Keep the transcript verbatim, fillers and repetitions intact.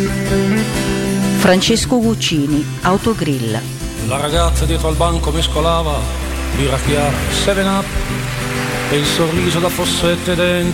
Francesco Guccini, Autogrill. La ragazza dietro al banco mescolava birra chiara, seven up e il sorriso da fossette denti.